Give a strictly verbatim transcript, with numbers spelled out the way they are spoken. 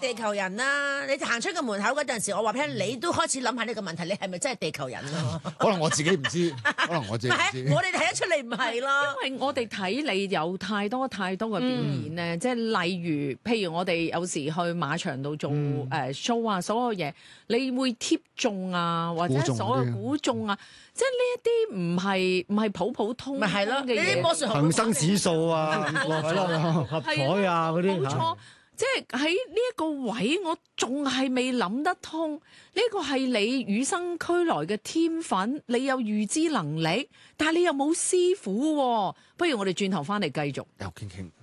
地球人啦！你行出個門口嗰陣時，我話俾你，你都開始諗下呢個問題，你係咪真係地球人咯？ 可能我自己唔知，可能我自己唔知。 我哋睇得出嚟唔係咯， 因為我哋睇你有太多太多嘅表演咧，即係、嗯、例如，譬如我哋有時去馬場度做誒 show 啊，所有嘢你會貼中啊，或者所有估中啊，即係呢一啲唔係唔係普普通通嘅嘢， 恒生指數啊，係咯，合彩啊嗰啲， 冇錯。即係喺呢一個位，我仲係未諗得通。呢個係你與生俱來嘅天分，你有預知能力，但係你又冇師傅喎。不如我哋轉頭翻嚟繼續。 又傾傾。